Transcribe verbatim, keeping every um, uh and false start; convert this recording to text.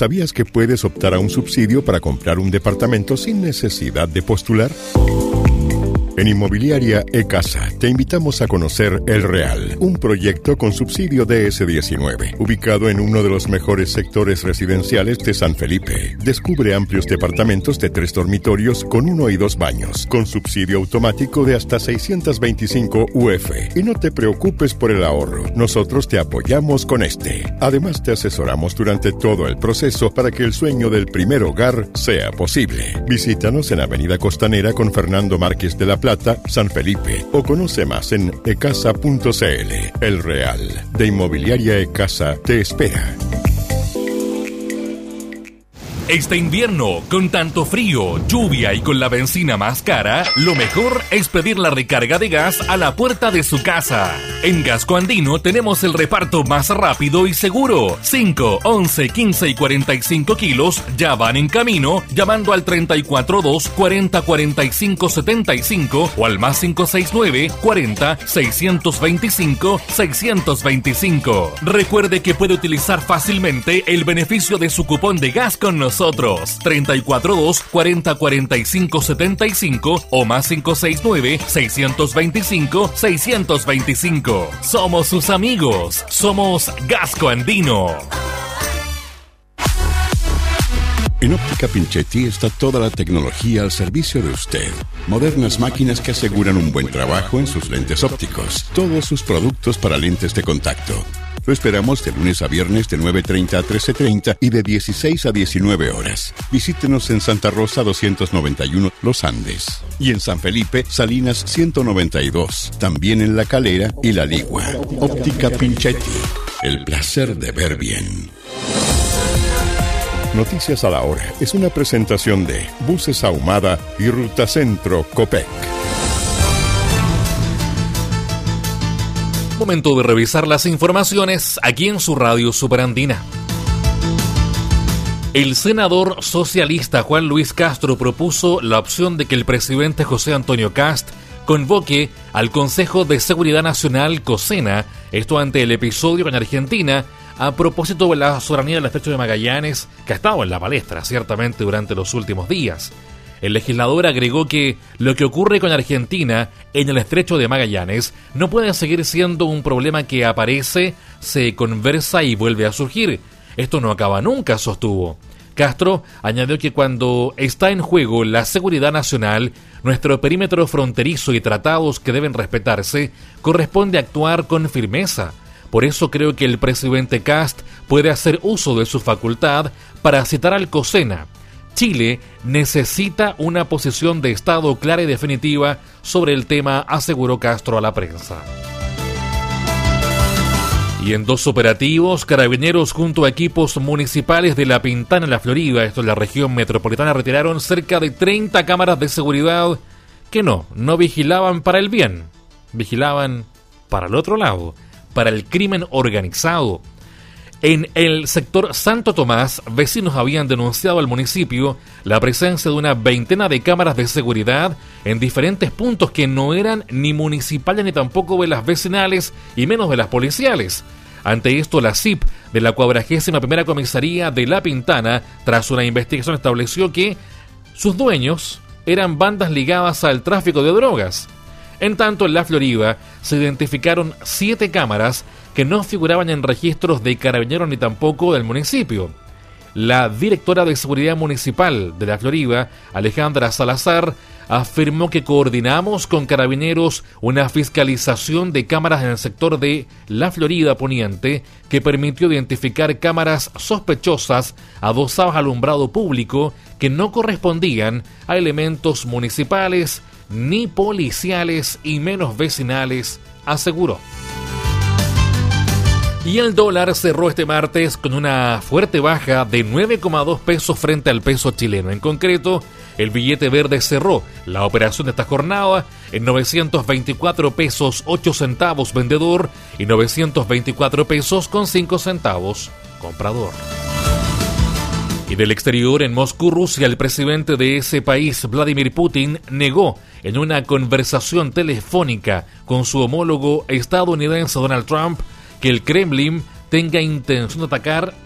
¿Sabías que puedes optar a un subsidio para comprar un departamento sin necesidad de postular? En Inmobiliaria E-Casa te invitamos a conocer El Real, un proyecto con subsidio D S diecinueve, ubicado en uno de los mejores sectores residenciales de San Felipe. Descubre amplios departamentos de tres dormitorios con uno y dos baños, con subsidio automático de hasta seiscientos veinticinco U F. Y no te preocupes por el ahorro, nosotros te apoyamos con este. Además te asesoramos durante todo el proceso para que el sueño del primer hogar sea posible. Visítanos en Avenida Costanera con Fernando Márquez de la Plata, San Felipe, o conoce más en ecasa punto c l. El Real de Inmobiliaria E-Casa te espera. Este invierno, con tanto frío, lluvia y con la benzina más cara, lo mejor es pedir la recarga de gas a la puerta de su casa. En Gasco Andino tenemos el reparto más rápido y seguro. cinco, once, quince y cuarenta y cinco kilos ya van en camino llamando al treinta y cuatro dos, cuarenta, cuarenta y cinco, setenta y cinco o al más cinco seis nueve, cuarenta, seiscientos veinticinco, seiscientos veinticinco. Recuerde que puede utilizar fácilmente el beneficio de su cupón de gas con nosotros. treinta y cuatro dos, cuarenta, cuarenta y cinco, setenta y cinco o más cinco seis nueve, seiscientos veinticinco, seiscientos veinticinco. Somos sus amigos. Somos Gasco Andino. En Óptica Pinchetti está toda la tecnología al servicio de usted. Modernas máquinas que aseguran un buen trabajo en sus lentes ópticos. Todos sus productos para lentes de contacto. Lo esperamos de lunes a viernes de nueve treinta a trece treinta y de dieciséis a diecinueve horas. Visítenos en Santa Rosa doscientos noventa y uno Los Andes. Y en San Felipe, Salinas ciento noventa y dos. También en La Calera y La Ligua. Óptica Pinchetti. El placer de ver bien. Noticias a la Hora es una presentación de Buses Ahumada y Ruta Centro Copec. Momento de revisar las informaciones aquí en su radio Superandina. El senador socialista Juan Luis Castro propuso la opción de que el presidente José Antonio Kast convoque al Consejo de Seguridad Nacional COSENA, esto ante el episodio en Argentina, a propósito de la soberanía del Estrecho de Magallanes, que ha estado en la palestra ciertamente durante los últimos días. El legislador agregó que lo que ocurre con Argentina en el Estrecho de Magallanes no puede seguir siendo un problema que aparece, se conversa y vuelve a surgir. Esto no acaba nunca, sostuvo. Castro añadió que cuando está en juego la seguridad nacional, nuestro perímetro fronterizo y tratados que deben respetarse, corresponde actuar con firmeza. Por eso creo que el presidente Kast puede hacer uso de su facultad para citar al COSENA. Chile necesita una posición de Estado clara y definitiva sobre el tema, aseguró Castro a la prensa. Y en dos operativos, Carabineros junto a equipos municipales de La Pintana, en la Florida, esto en la región metropolitana, retiraron cerca de treinta cámaras de seguridad que no, no vigilaban para el bien, vigilaban para el otro lado, para el crimen organizado. En el sector Santo Tomás, vecinos habían denunciado al municipio la presencia de una veintena de cámaras de seguridad en diferentes puntos que no eran ni municipales ni tampoco de las vecinales y menos de las policiales. Ante esto, la C I P de la cuadragésima primera comisaría de La Pintana, tras una investigación, estableció que sus dueños eran bandas ligadas al tráfico de drogas. En tanto, en la Florida se identificaron siete cámaras que no figuraban en registros de Carabineros ni tampoco del municipio. La directora de Seguridad Municipal de la Florida, Alejandra Salazar, afirmó que coordinamos con Carabineros una fiscalización de cámaras en el sector de la Florida Poniente que permitió identificar cámaras sospechosas adosadas al alumbrado público que no correspondían a elementos municipales ni policiales y menos vecinales, aseguró. Y el dólar cerró este martes con una fuerte baja de nueve coma dos pesos frente al peso chileno. En concreto, el billete verde cerró la operación de esta jornada en novecientos veinticuatro pesos ocho centavos vendedor y novecientos veinticuatro pesos con cinco centavos comprador. Y del exterior, en Moscú, Rusia, el presidente de ese país, Vladimir Putin, negó en una conversación telefónica con su homólogo estadounidense Donald Trump que el Kremlin tenga intención de atacar